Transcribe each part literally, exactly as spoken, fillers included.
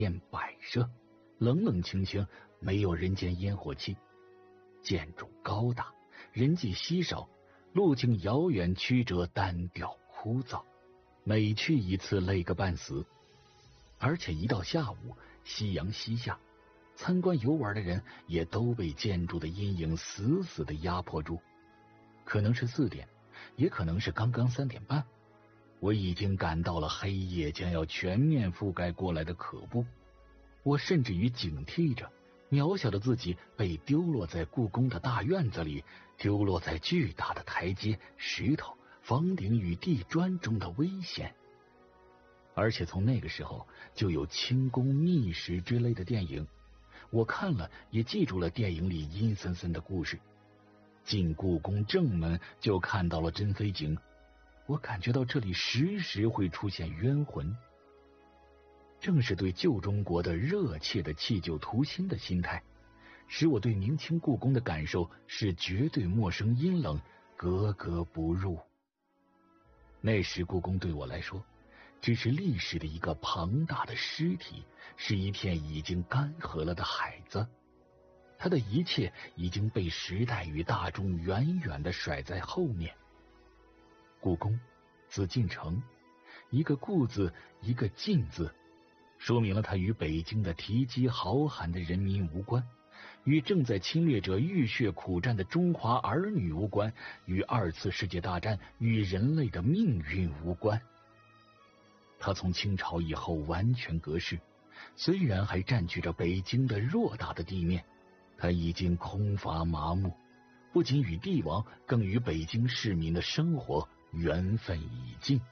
宴摆设，冷冷清清，没有人间烟火气。建筑高大，人迹稀少，路径遥远曲折，单调枯燥，每去一次累个半死。而且一到下午，夕阳西下，参观游玩的人也都被建筑的阴影死死地压迫住。可能是四点，也可能是刚刚三点半，我已经感到了黑夜将要全面覆盖过来的可怖。我甚至于警惕着渺小的自己被丢落在故宫的大院子里，丢落在巨大的台阶、石头、房顶与地砖中的危险。而且从那个时候就有清宫秘史之类的电影，我看了也记住了电影里阴森森的故事。进故宫正门就看到了珍妃井，我感觉到这里时时会出现冤魂。正是对旧中国的热切的弃旧图新的心态，使我对明清故宫的感受是绝对陌生阴冷，格格不入。那时故宫对我来说只是历史的一个庞大的尸体，是一片已经干涸了的海子，它的一切已经被时代与大众远远地甩在后面。故宫，紫禁城，一个故字，一个禁字，说明了它与北京的提积豪罕的人民无关，与正在侵略者浴血苦战的中华儿女无关，与二次世界大战与人类的命运无关。它从清朝以后完全隔世，虽然还占据着北京的偌大的地面，它已经空乏麻木，不仅与帝王，更与北京市民的生活缘分已尽。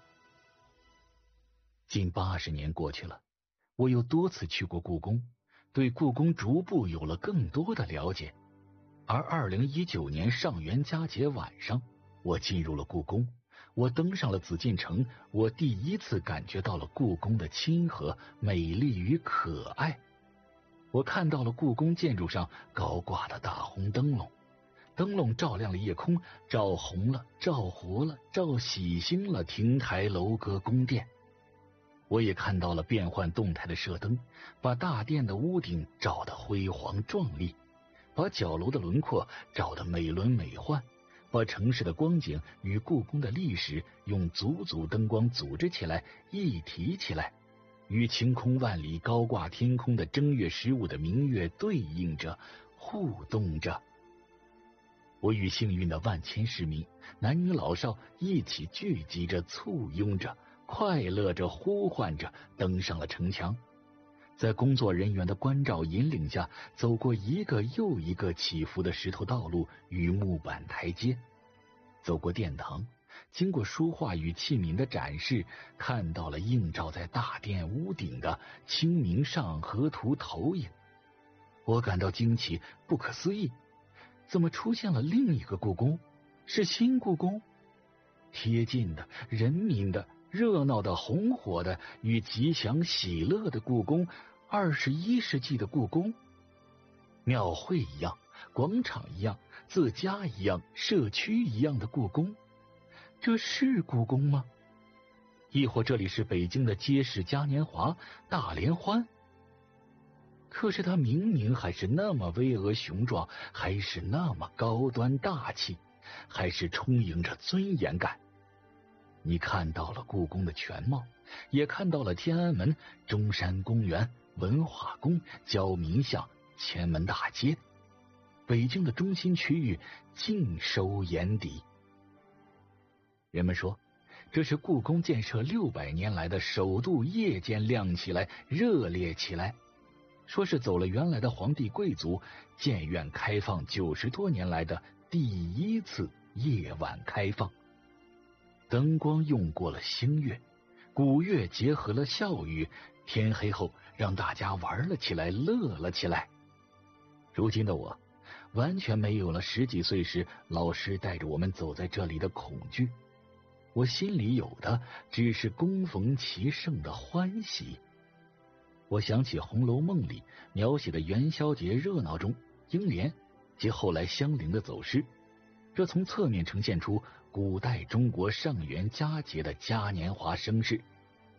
近八十年过去了，我又多次去过故宫，对故宫逐步有了更多的了解。而二零一九年上元佳节晚上，我进入了故宫，我登上了紫禁城，我第一次感觉到了故宫的亲和、美丽与可爱。我看到了故宫建筑上高挂的大红灯笼，灯笼照亮了夜空，照红了，照活了，照喜星了亭台楼阁宫殿。我也看到了变幻动态的射灯，把大殿的屋顶照得辉煌壮丽，把角楼的轮廓照得美轮美奂，把城市的光景与故宫的历史用组组灯光组织起来，一体起来，与晴空万里高挂天空的正月十五的明月对应着，互动着。我与幸运的万千市民，男女老少一起聚集着，簇拥着，快乐着，呼唤着，登上了城墙，在工作人员的关照引领下，走过一个又一个起伏的石头道路与木板台阶，走过殿堂，经过书画与器皿的展示，看到了映照在大殿屋顶的清明上河图投影。我感到惊奇，不可思议，怎么出现了另一个故宫？是新故宫？贴近的，人民的，热闹的，红火的，与吉祥喜乐的故宫，二十一世纪的故宫。庙会一样，广场一样，自家一样，社区一样的故宫，这是故宫吗？亦或这里是北京的街市嘉年华、大联欢？可是它明明还是那么巍峨雄壮，还是那么高端大气，还是充盈着尊严感。你看到了故宫的全貌，也看到了天安门、中山公园、文化宫、焦民巷、前门大街，北京的中心区域尽收眼底。人们说，这是故宫建设六百年来的首度夜间亮起来、热烈起来，说是走了原来的皇帝贵族建院开放九十多年来的第一次夜晚开放。灯光用过了星月，古乐结合了笑语，天黑后让大家玩了起来，乐了起来。如今的我完全没有了十几岁时老师带着我们走在这里的恐惧，我心里有的只是恭逢其盛的欢喜。我想起《红楼梦》里描写的元宵节热闹中，英莲及后来香菱的走失，这从侧面呈现出古代中国上元佳节的嘉年华声势。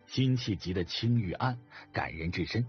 辛弃疾的青玉案感人至深。